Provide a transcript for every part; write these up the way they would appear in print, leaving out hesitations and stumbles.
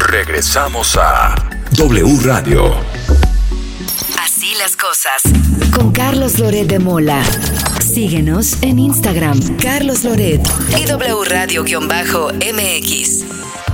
Regresamos a W Radio. Así las cosas. Con Carlos Loret de Mola. Síguenos en Instagram, Carlos Loret y W Radio-MX.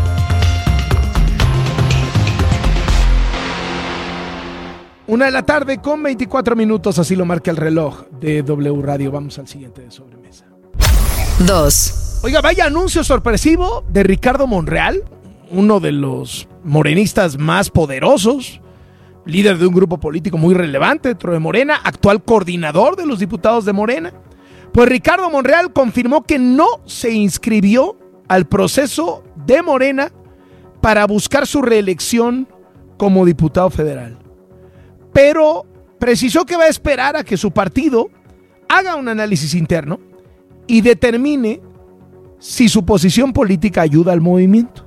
Una de la tarde con 24 minutos, así lo marca el reloj de W Radio. Vamos al siguiente de sobremesa. 2. Oiga, vaya anuncio sorpresivo de Ricardo Monreal, uno de los morenistas más poderosos, líder de un grupo político muy relevante dentro de Morena, actual coordinador de los diputados de Morena. Pues Ricardo Monreal confirmó que no se inscribió al proceso de Morena para buscar su reelección como diputado federal. Pero precisó que va a esperar a que su partido haga un análisis interno y determine si su posición política ayuda al movimiento.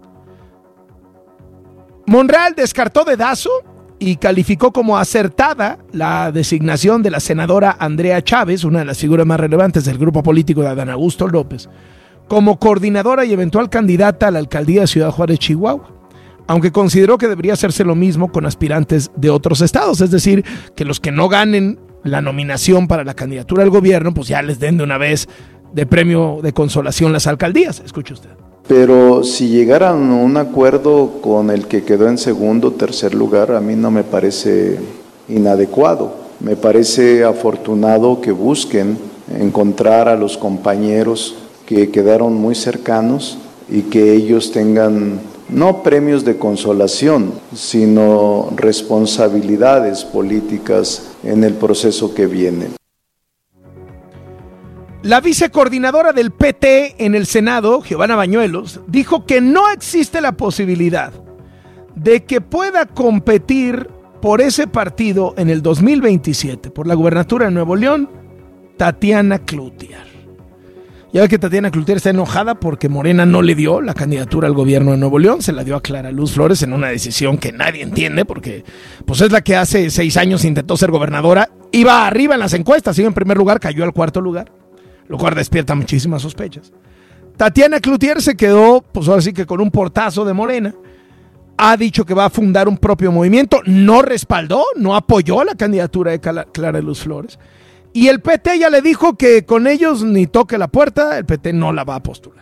Monreal descartó dedazo y calificó como acertada la designación de la senadora Andrea Chávez, una de las figuras más relevantes del grupo político de Adán Augusto López, como coordinadora y eventual candidata a la alcaldía de Ciudad Juárez, Chihuahua, aunque consideró que debería hacerse lo mismo con aspirantes de otros estados, es decir, que los que no ganen la nominación para la candidatura al gobierno, pues ya les den de una vez de premio de consolación las alcaldías. Escuche usted. Pero si llegaran a un acuerdo con el que quedó en segundo o tercer lugar, a mí no me parece inadecuado. Me parece afortunado que busquen encontrar a los compañeros que quedaron muy cercanos y que ellos tengan no premios de consolación, sino responsabilidades políticas en el proceso que viene. La vicecoordinadora del PT en el Senado, Giovanna Bañuelos, dijo que no existe la posibilidad de que pueda competir por ese partido en el 2027, por la gubernatura de Nuevo León, Tatiana Cloutier. Ya ve que Tatiana Cloutier está enojada porque Morena no le dio la candidatura al gobierno de Nuevo León, se la dio a Clara Luz Flores en una decisión que nadie entiende, porque pues es la que hace 6 años intentó ser gobernadora, iba arriba en las encuestas, iba en primer lugar, cayó al cuarto lugar, lo cual despierta muchísimas sospechas. Tatiana Cloutier se quedó, pues ahora sí que con un portazo de Morena, ha dicho que va a fundar un propio movimiento, no respaldó, no apoyó la candidatura de Clara Luz Flores, y el PT ya le dijo que con ellos ni toque la puerta, el PT no la va a postular.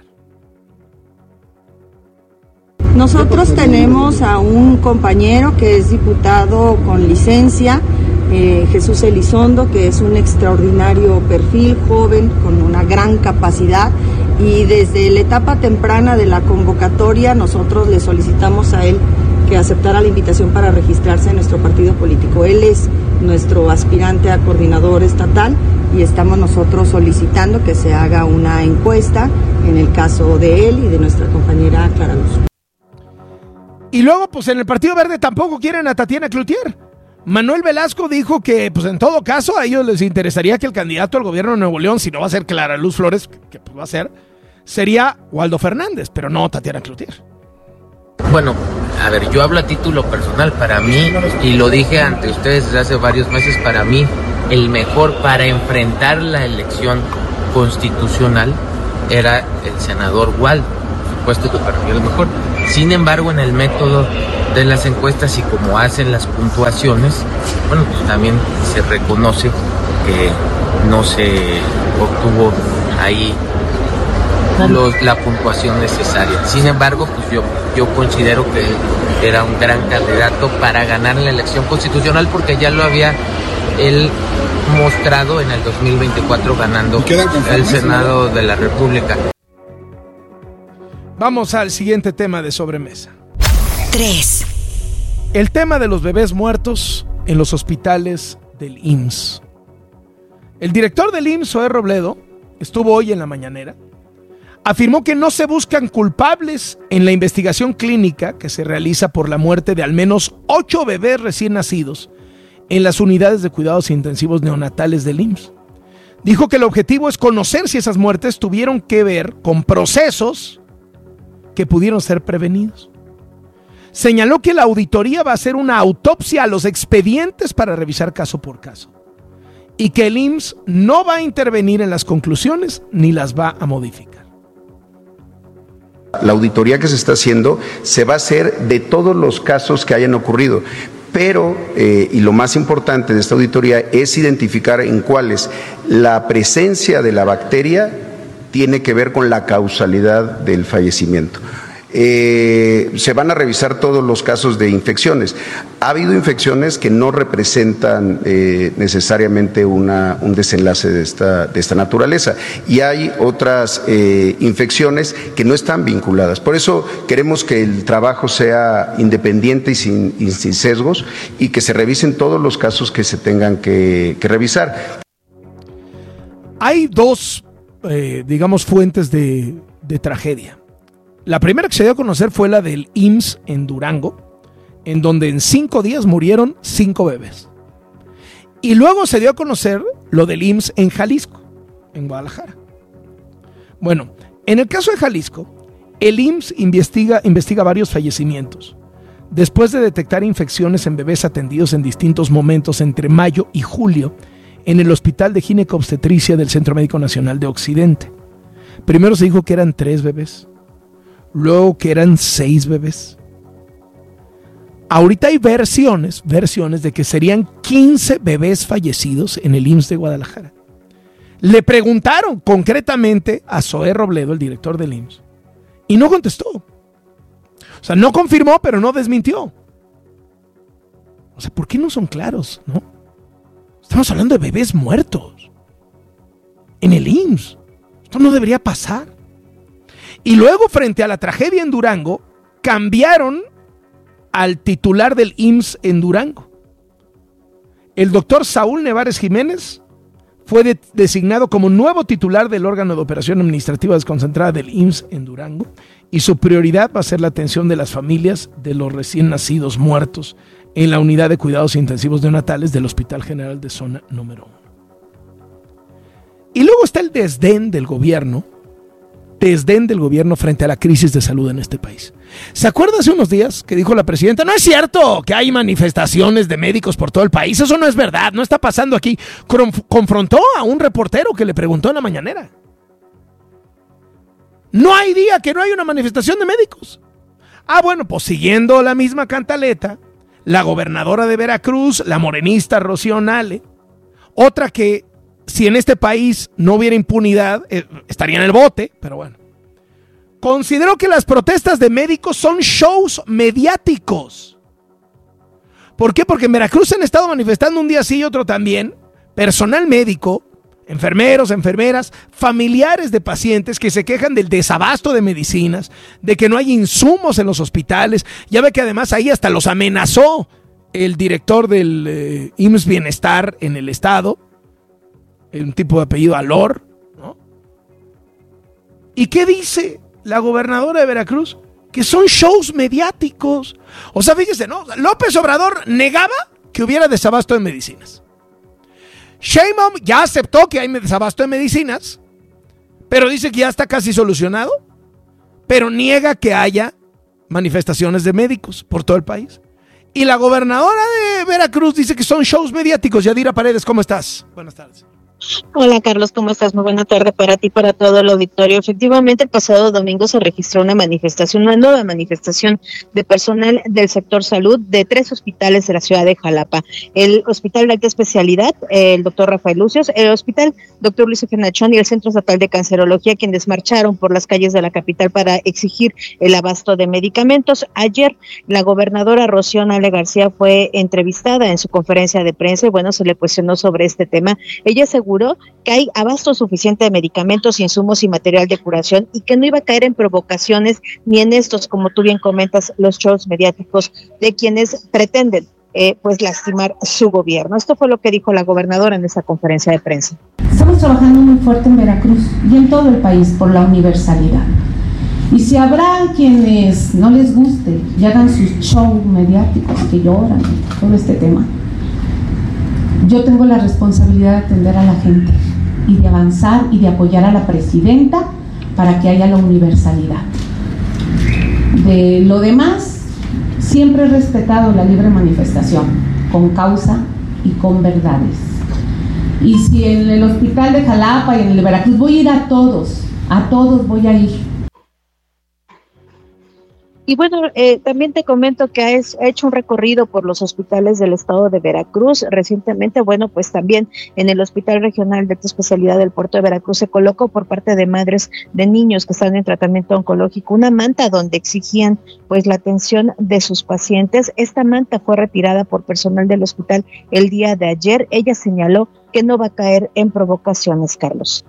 Nosotros tenemos a un compañero que es diputado con licencia, Jesús Elizondo, que es un extraordinario perfil, joven, con una gran capacidad, y desde la etapa temprana de la convocatoria nosotros le solicitamos a él que aceptara la invitación para registrarse en nuestro partido político. Él es nuestro aspirante a coordinador estatal y estamos nosotros solicitando que se haga una encuesta en el caso de él y de nuestra compañera Clara Luz. Y luego, pues en el Partido Verde tampoco quieren a Tatiana Cloutier. Manuel Velasco dijo que, pues en todo caso, a ellos les interesaría que el candidato al gobierno de Nuevo León, si no va a ser Clara Luz Flores, que pues va a ser, sería Waldo Fernández, pero no Tatiana Cloutier. Bueno, a ver, yo hablo a título personal. Para mí, y lo dije ante ustedes desde hace varios meses, para mí el mejor para enfrentar la elección constitucional era el senador Waldo. Por supuesto que para mí era el mejor. Sin embargo, en el método de las encuestas y como hacen las puntuaciones, bueno, pues también se reconoce que no se obtuvo ahí la puntuación necesaria. Sin embargo, pues yo considero que era un gran candidato para ganar la elección constitucional porque ya lo había él mostrado en el 2024 ganando el Senado de la República. Vamos al siguiente tema de sobremesa. 3. El tema de los bebés muertos en los hospitales del IMSS. El director del IMSS, Zoé Robledo, estuvo hoy en la mañanera. Afirmó que no se buscan culpables en la investigación clínica que se realiza por la muerte de al menos 8 bebés recién nacidos en las unidades de cuidados intensivos neonatales del IMSS. Dijo que el objetivo es conocer si esas muertes tuvieron que ver con procesos que pudieron ser prevenidos. Señaló que la auditoría va a hacer una autopsia a los expedientes para revisar caso por caso y que el IMSS no va a intervenir en las conclusiones ni las va a modificar. La auditoría que se está haciendo se va a hacer de todos los casos que hayan ocurrido. Pero, y lo más importante de esta auditoría es identificar en cuáles la presencia de la bacteria tiene que ver con la causalidad del fallecimiento. Se van a revisar todos los casos de infecciones. Ha habido infecciones que no representan necesariamente un desenlace de esta naturaleza, y hay otras infecciones que no están vinculadas. Por eso queremos que el trabajo sea independiente y sin sesgos, y que se revisen todos los casos que se tengan que revisar. Hay dos, fuentes de tragedia. La primera que se dio a conocer fue la del IMSS en Durango, en donde en 5 días murieron 5 bebés. Y luego se dio a conocer lo del IMSS en Jalisco, en Guadalajara. Bueno, en el caso de Jalisco, el IMSS investiga varios fallecimientos, después de detectar infecciones en bebés atendidos en distintos momentos entre mayo y julio en el Hospital de Ginecobstetricia del Centro Médico Nacional de Occidente. Primero se dijo que eran 3 bebés. Luego que eran 6 bebés. Ahorita hay versiones de que serían 15 bebés fallecidos en el IMSS de Guadalajara. Le preguntaron concretamente a Zoé Robledo, el director del IMSS, y no contestó. O sea, no confirmó, pero no desmintió. O sea, ¿por qué no son claros, no? Estamos hablando de bebés muertos en el IMSS. Esto no debería pasar. Y luego, frente a la tragedia en Durango, cambiaron al titular del IMSS en Durango. El doctor Saúl Nevares Jiménez fue designado como nuevo titular del órgano de operación administrativa desconcentrada del IMSS en Durango, y su prioridad va a ser la atención de las familias de los recién nacidos muertos en la unidad de cuidados intensivos neonatales del Hospital General de Zona número 1. Y luego está el desdén del gobierno frente a la crisis de salud en este país. ¿Se acuerda hace unos días que dijo la presidenta? No es cierto que hay manifestaciones de médicos por todo el país, eso no es verdad, no está pasando aquí. Confrontó a un reportero que le preguntó en la mañanera. No hay día que no haya una manifestación de médicos. Bueno, pues siguiendo la misma cantaleta, la gobernadora de Veracruz, la morenista Rocío Nale, otra que si en este país no hubiera impunidad, estaría en el bote, pero bueno. Considero que las protestas de médicos son shows mediáticos. ¿Por qué? Porque en Veracruz se han estado manifestando un día sí y otro también, personal médico, enfermeros, enfermeras, familiares de pacientes que se quejan del desabasto de medicinas, de que no hay insumos en los hospitales. Ya ve que además ahí hasta los amenazó el director del IMSS Bienestar en el estado, un tipo de apellido Alor, ¿no? ¿Y qué dice la gobernadora de Veracruz? Que son shows mediáticos. O sea, fíjese, ¿no? López Obrador negaba que hubiera desabasto de medicinas. Sheinbaum ya aceptó que hay desabasto de medicinas, pero dice que ya está casi solucionado, pero niega que haya manifestaciones de médicos por todo el país. Y la gobernadora de Veracruz dice que son shows mediáticos. Yadira Paredes, ¿cómo estás? Buenas tardes. Hola Carlos, ¿cómo estás? Muy buena tarde para ti y para todo el auditorio. Efectivamente, el pasado domingo se registró una nueva manifestación de personal del sector salud de 3 hospitales de la ciudad de Jalapa. El Hospital de Alta Especialidad, el doctor Rafael Lucios, el Hospital Dr. Luis Nachón y el Centro Estatal de Cancerología, quienes marcharon por las calles de la capital para exigir el abasto de medicamentos. Ayer, la gobernadora Rocío Nale García fue entrevistada en su conferencia de prensa y bueno, se le cuestionó sobre este tema. Ella aseguró que hay abasto suficiente de medicamentos, insumos y material de curación y que no iba a caer en provocaciones ni en estos, como tú bien comentas, los shows mediáticos de quienes pretenden pues lastimar su gobierno. Esto fue lo que dijo la gobernadora en esa conferencia de prensa. Estamos trabajando muy fuerte en Veracruz y en todo el país por la universalidad. Y si habrá quienes no les guste y hagan sus shows mediáticos que lloran, todo este tema, yo tengo la responsabilidad de atender a la gente y de avanzar y de apoyar a la presidenta para que haya la universalidad. De lo demás, siempre he respetado la libre manifestación, con causa y con verdades. Y si en el hospital de Jalapa y en el de Veracruz voy a ir a todos voy a ir. Y bueno, también te comento que ha hecho un recorrido por los hospitales del estado de Veracruz. Recientemente, bueno, pues también en el Hospital Regional de Alta Especialidad del Puerto de Veracruz se colocó por parte de madres de niños que están en tratamiento oncológico una manta donde exigían pues la atención de sus pacientes. Esta manta fue retirada por personal del hospital el día de ayer. Ella señaló que no va a caer en provocaciones, Carlos.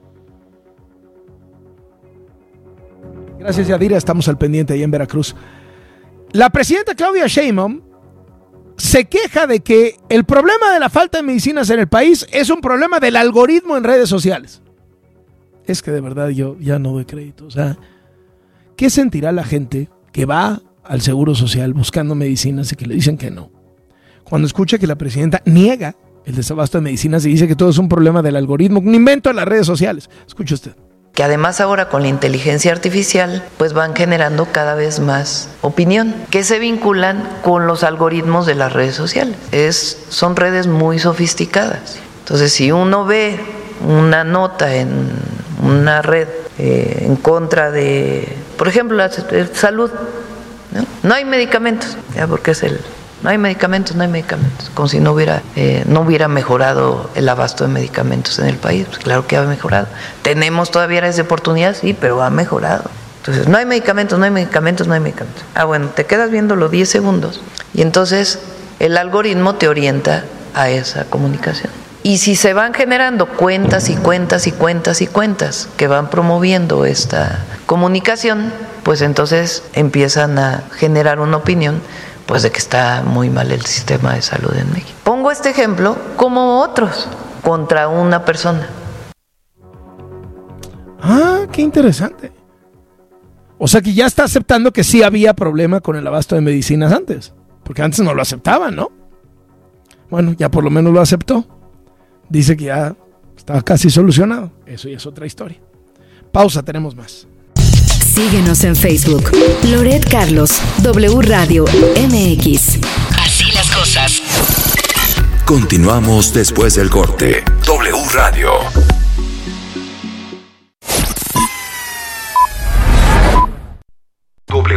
Gracias, Yadira. Estamos al pendiente ahí en Veracruz. La presidenta Claudia Sheinbaum se queja de que el problema de la falta de medicinas en el país es un problema del algoritmo en redes sociales. Es que de verdad yo ya no doy crédito. O sea, ¿qué sentirá la gente que va al Seguro Social buscando medicinas y que le dicen que no? Cuando escucha que la presidenta niega el desabasto de medicinas y dice que todo es un problema del algoritmo, un invento de las redes sociales. Escuche usted. Que además ahora con la inteligencia artificial pues van generando cada vez más opinión, que se vinculan con los algoritmos de las redes sociales. Son redes muy sofisticadas. Entonces, si uno ve una nota en una red en contra de, por ejemplo, la salud, no hay medicamentos, ya porque no hay medicamentos, como si no hubiera mejorado el abasto de medicamentos en el país. Pues claro que ha mejorado. Tenemos todavía áreas de oportunidad, sí, pero ha mejorado. Entonces, no hay medicamentos. Ah, bueno, te quedas viéndolo 10 segundos y entonces el algoritmo te orienta a esa comunicación. Y si se van generando cuentas que van promoviendo esta comunicación, pues entonces empiezan a generar una opinión pues de que está muy mal el sistema de salud en México. Pongo este ejemplo como otros contra una persona. Ah, qué interesante. O sea que ya está aceptando que sí había problema con el abasto de medicinas antes, porque antes no lo aceptaban, ¿no? Bueno, ya por lo menos lo aceptó. Dice que ya está casi solucionado. Eso ya es otra historia. Pausa, tenemos más. Síguenos en Facebook. Loret Carlos, W Radio MX. Así las cosas. Continuamos después del corte. W Radio.